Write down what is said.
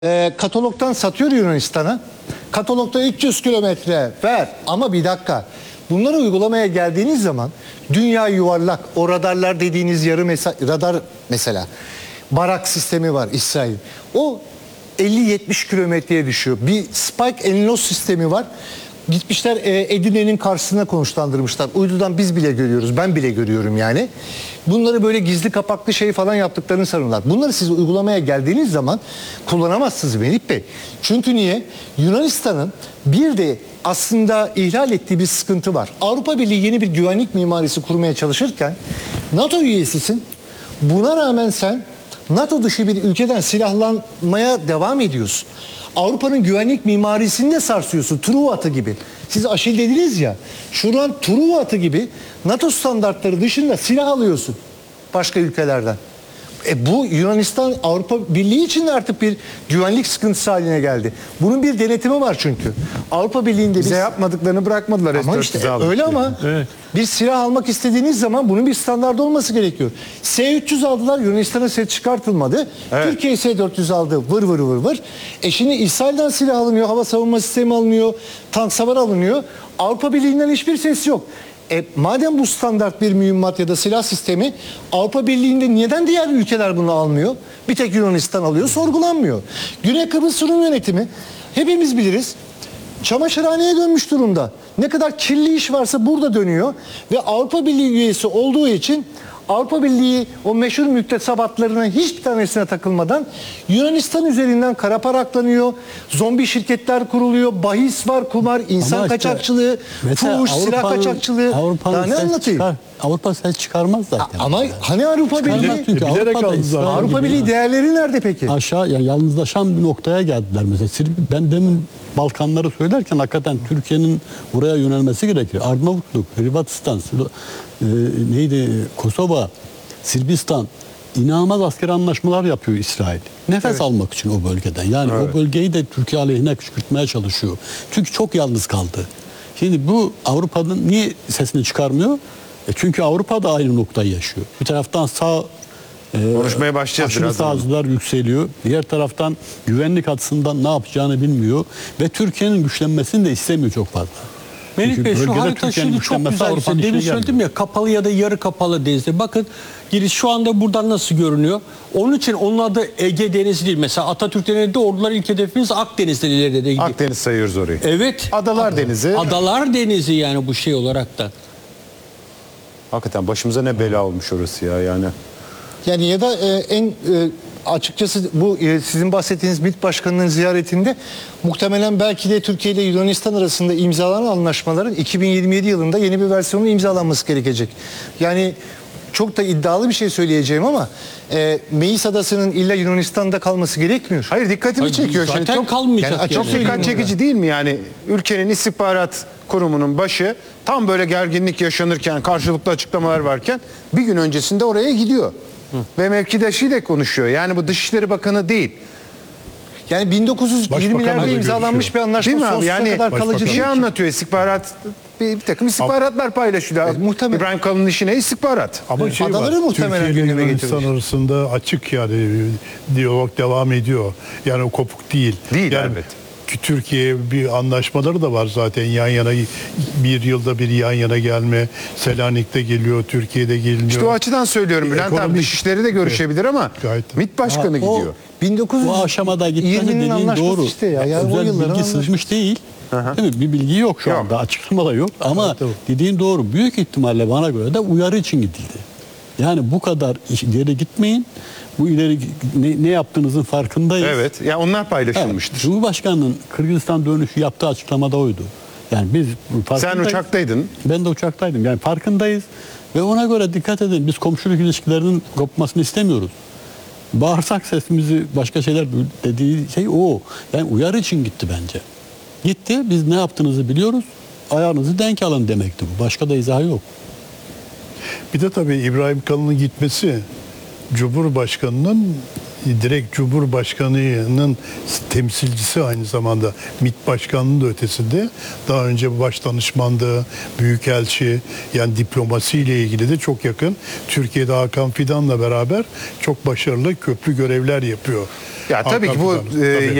Katalogdan satıyor Yunanistan'a. Katalogda 300 kilometre ver ama bir dakika. Bunları uygulamaya geldiğiniz zaman dünya yuvarlak. O radarlar dediğiniz radar mesela. Barak sistemi var İsrail. O 50-70 kilometreye düşüyor. Bir Spike Enlos sistemi var. Gitmişler Edirne'nin karşısına konuşlandırmışlar. Uydudan biz bile görüyoruz. Ben bile görüyorum yani. Bunları böyle gizli kapaklı şey falan yaptıklarını sanırlar. Bunları siz uygulamaya geldiğiniz zaman kullanamazsınız Melih Bey. Çünkü niye? Yunanistan'ın bir de aslında ihlal ettiği bir sıkıntı var. Avrupa Birliği yeni bir güvenlik mimarisi kurmaya çalışırken NATO üyesisin. Buna rağmen sen NATO dışı bir ülkeden silahlanmaya devam ediyorsun. Avrupa'nın güvenlik mimarisini de sarsıyorsun. Truva atı gibi. Siz Aşil dediniz ya. Şu an Truva atı gibi NATO standartları dışında silah alıyorsun. Başka ülkelerden. Bu Yunanistan Avrupa Birliği için de artık bir güvenlik sıkıntısı haline geldi. Bunun bir denetimi var çünkü. Avrupa Birliği'nde bize yapmadıklarını bırakmadılar. Ama işte öyle ama evet. Bir silah almak istediğiniz zaman bunun bir standardı olması gerekiyor. S-300 aldılar, Yunanistan'a set çıkartılmadı. Evet. Türkiye S-400 aldı, vır vır vır vır. Şimdi İsrail'den silah alınıyor, hava savunma sistemi alınıyor, tank savar alınıyor. Avrupa Birliği'nden hiçbir ses yok. Madem bu standart bir mühimmat ya da silah sistemi, Avrupa Birliği'nde neden diğer ülkeler bunu almıyor? Bir tek Yunanistan alıyor, sorgulanmıyor. Güney Kıbrıs Rum yönetimi hepimiz biliriz. Çamaşırhaneye dönmüş durumda. Ne kadar kirli iş varsa burada dönüyor ve Avrupa Birliği üyesi olduğu için Avrupa Birliği o meşhur müktesebatlarına hiçbir tanesine takılmadan Yunanistan üzerinden kara para aklanıyor, zombi şirketler kuruluyor, bahis var, kumar, insan kaçakçılığı, fuhuş, silah kaçakçılığı. Daha ne anlatayım? Avrupa ses çıkarmaz zaten. Ama hani Avrupa Birliği? Avrupa Birliği değerleri nerede peki? Aşağı yani yalnızlaşan bir noktaya geldiler mesela. Ben demin Balkanları söylerken hakikaten Türkiye'nin buraya yönelmesi gerekiyor. Arnavutluk, Hırvatistan, Kosova, Sırbistan inanılmaz askeri anlaşmalar yapıyor İsrail. Nefes almak için o bölgeden. Yani o bölgeyi de Türkiye aleyhine kışkırtmaya çalışıyor. Çünkü çok yalnız kaldı. Şimdi bu Avrupa'nın niye sesini çıkarmıyor? Çünkü Avrupa da aynı noktayı yaşıyor. Bir taraftan konuşmaya başlayacağız. Aşırı sağcılar yükseliyor. Diğer taraftan güvenlik açısından ne yapacağını bilmiyor. Ve Türkiye'nin güçlenmesini de istemiyor çok fazla. Melih Bey şu harita şimdi çok güzel bir şey. Demin söyledim ya, kapalı ya da yarı kapalı denizde. Bakın giriş şu anda buradan nasıl görünüyor? Onun için onun adı Ege Denizi değil. Mesela Atatürk Denizi'nde ordular ilk hedefimiz Akdeniz'de ileride de. Akdeniz sayıyoruz orayı. Evet. Adalar Denizi. Adalar Denizi yani bu şey olarak da. Hakikaten başımıza ne bela olmuş orası ya yani. Yani ya da açıkçası bu sizin bahsettiğiniz MİT Başkanı'nın ziyaretinde muhtemelen belki de Türkiye ile Yunanistan arasında imzalanan anlaşmaların 2027 yılında yeni bir versiyonun imzalanması gerekecek. Yani çok da iddialı bir şey söyleyeceğim ama Meis Adası'nın illa Yunanistan'da kalması gerekmiyor. Hayır, dikkatimi çekiyor. Zaten çok kalmayacak. Yani çok dikkat çekici değil mi yani? Ülkenin istihbarat kurumunun başı tam böyle gerginlik yaşanırken, karşılıklı açıklamalar varken bir gün öncesinde oraya gidiyor. Ve mevkidaşıyla konuşuyor. Yani bu Dışişleri Bakanı değil. Yani 1920'lerde imzalanmış bir anlaşma sonsuza yani kadar kalıcı bir şey anlatıyor. İstihbarat, bir takım istihbaratlar paylaşılıyor. Muhtemelen. İbrahim Kalın'ın işine istihbarat. Ama Adaları muhtemelen Türkiye ile gündeme Yunanistan getirir. arasında açık yani diyalog devam ediyor. Yani o kopuk değil. Değil yani, elbet. Türkiye bir anlaşmaları da var zaten, yan yana bir yılda bir yan yana gelme. Selanik'te geliyor, Türkiye'de geliniyor. İşte o açıdan söylüyorum. Bülent abi Dışişleri de görüşebilir ama MİT Başkanı gidiyor. Bu aşamada gitmesi dediğin doğru. Işte ya. Yani özel bilgi sızmış değil. Değil mi? Bir bilgi yok şu anda. Açıklama da yok. Ama dediğin doğru. Büyük ihtimalle bana göre de uyarı için gidildi. Yani bu kadar ileri gitmeyin. Bu ileri ne yaptığınızın farkındayız. Evet. Ya onlar paylaşılmıştır. Evet. Cumhurbaşkanının Kırgızistan dönüşü yaptığı açıklamada oydu. Yani biz sen uçaktaydın. Ben de uçaktaydım. Yani farkındayız ve ona göre dikkat edin. Biz komşuluk ilişkilerinin kopmasını istemiyoruz. Bağırsak sesimizi başka şeyler dediği şey o. Yani uyarı için gitti bence. Gitti. Biz ne yaptığınızı biliyoruz. Ayağınızı denk alın demekti bu. Başka da izahı yok. Bir de tabii İbrahim Kalın'ın gitmesi Cumhurbaşkanı'nın direkt Cumhurbaşkanı'nın temsilcisi, aynı zamanda MİT Başkanı'nın da ötesinde daha önce başdanışmanlığı, büyükelçi, yani diplomasiyle ilgili de çok yakın. Türkiye'de Hakan Fidan'la beraber çok başarılı köprü görevler yapıyor. Ya tabii ki bu Hakan Fidan'ın. Tabii.